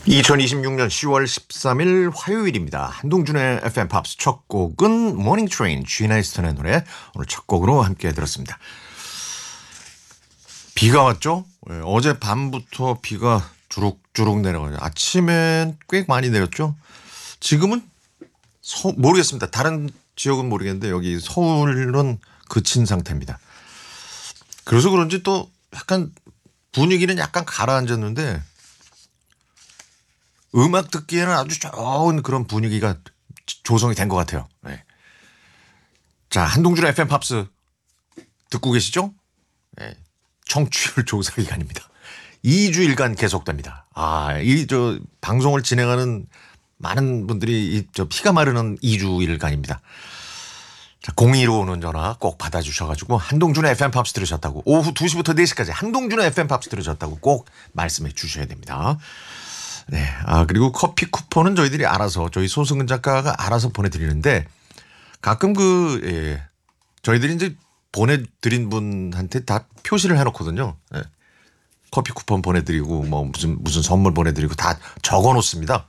2026년 10월 13일 화요일입니다. 한동준의 FM 팝스 첫 곡은 모닝 트레인 G나이스턴의 노래 오늘 첫 곡으로 함께 들었습니다. 비가 왔죠? 네, 어제 밤부터 비가 주룩주룩 내려가요. 아침엔 꽤 많이 내렸죠? 지금은 모르겠습니다. 다른 지역은 모르겠는데 여기 서울은 그친 상태입니다. 그래서 그런지 또 약간 분위기는 약간 가라앉았는데 음악 듣기에는 아주 좋은 그런 분위기가 조성이 된 것 같아요. 네. 자, 한동준의 FM 팝스 듣고 계시죠? 네. 청취율 조사 기간입니다. 2주일간 계속됩니다. 방송을 진행하는 많은 분들이 피가 마르는 2주일간입니다. 자, 02로 오는 전화 꼭 받아주셔가지고 한동준의 FM 팝스 들으셨다고 오후 2시부터 4시까지 한동준의 FM 팝스 들으셨다고 꼭 말씀해 주셔야 됩니다. 네. 그리고 커피 쿠폰은 저희들이 알아서 저희 손승근 작가가 알아서 보내드리는데 가끔 저희들이 이제 보내드린 분한테 다 표시를 해놓거든요. 네. 커피 쿠폰 보내드리고 뭐 무슨 선물 보내드리고 다 적어 놓습니다.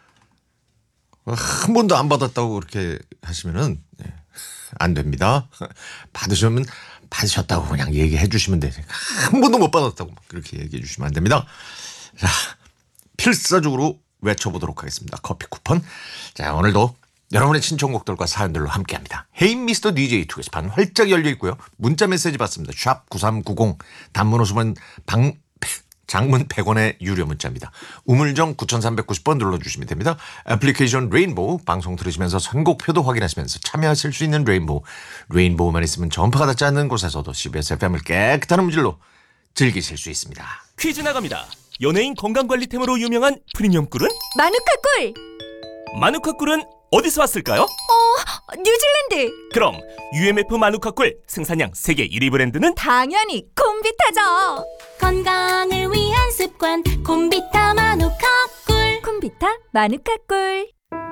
한 번도 안 받았다고 그렇게 하시면은 안 됩니다. 받으시면 받으셨다고 그냥 얘기해 주시면 돼요. 한 번도 못 받았다고 그렇게 얘기해 주시면 안 됩니다. 자, 필사적으로 외쳐보도록 하겠습니다. 커피 쿠폰. 자, 오늘도 여러분의 신청곡들과 사연들로 함께합니다. 헤이 미스터 DJ 투게시판 활짝 열려 있고요. 문자 메시지 받습니다. 샵 9390 단문 50원 장문 100원의 유료 문자입니다. 우물정 9390번 눌러주시면 됩니다. 애플리케이션 레인보우 방송 들으시면서 선곡표도 확인하시면서 참여하실 수 있는 레인보우만 있으면 전파가 닿지 않는 곳에서도 CBS FM을 깨끗한 음질로 즐기실 수 있습니다. 퀴즈 나갑니다. 연예인 건강관리템으로 유명한 프리미엄 꿀은? 마누카 꿀! 마누카 꿀은 어디서 왔을까요? 뉴질랜드! 그럼 UMF 마누카 꿀 생산량 세계 1위 브랜드는? 당연히 콤비타죠! 건강을 위한 습관 콤비타 마누카 꿀. 콤비타 마누카 꿀.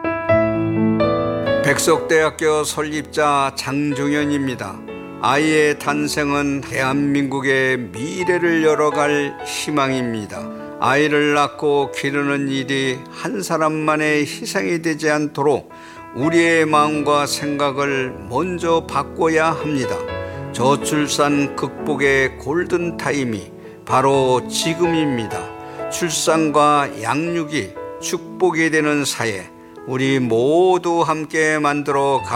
백석대학교 설립자 장종현입니다. 아이의 탄생은 대한민국의 미래를 열어갈 희망입니다. 아이를 낳고 기르는 일이 한 사람만의 희생이 되지 않도록 우리의 마음과 생각을 먼저 바꿔야 합니다. 저출산 극복의 골든타임이 바로 지금입니다. 출산과 양육이 축복이 되는 사회, 우리 모두 함께 만들어 갑니다.